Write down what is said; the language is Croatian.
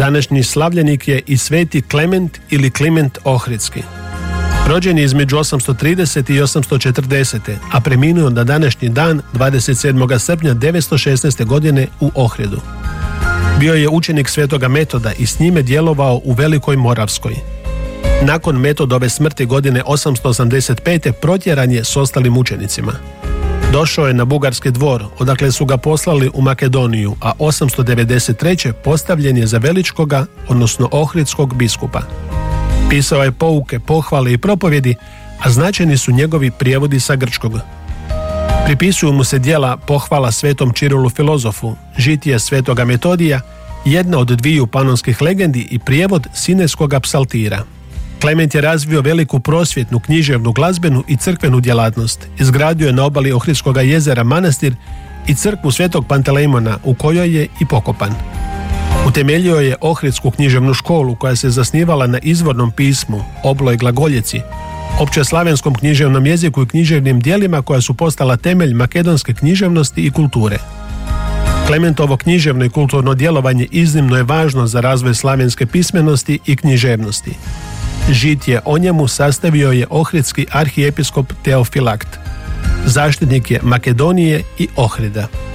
Današnji slavljenik je i sveti Klement ili Kliment Ohridski. Rođen je između 830. i 840. a preminuo na današnji dan 27. srpnja 916. godine u Ohridu. Bio je učenik svetoga Metoda i s njime djelovao u Velikoj Moravskoj. Nakon Metodove smrti godine 885. protjeran je s ostalim učenicima. Došao je na bugarski dvor, odakle su ga poslali u Makedoniju, a 893. postavljen je za veličkoga, odnosno ohridskog biskupa. Pisao je pouke, pohvale i propovjedi, a značajni su njegovi prijevodi sa grčkog. Pripisuju mu se djela pohvala svetom Čirilu filozofu, žitije svetoga Metodija, jedna od dviju panonskih legendi i prijevod Sineskoga psaltira. Klement je razvio veliku prosvjetnu, književnu, glazbenu i crkvenu djelatnost. Izgradio je na obali Ohridskoga jezera manastir i crkvu svetog Pantelejmona, u kojoj je i pokopan. Utemeljio je Ohridsku književnu školu koja se zasnivala na izvornom pismu, obloj glagoljici, općeslavenskom književnom jeziku i književnim djelima koja su postala temelj makedonske književnosti i kulture. Klementovo književno i kulturno djelovanje iznimno je važno za razvoj slavenske pismenosti i književnosti. Žitje o njemu sastavio je ohridski arhiepiskop Teofilakt. Zaštitnik je Makedonije i Ohrida.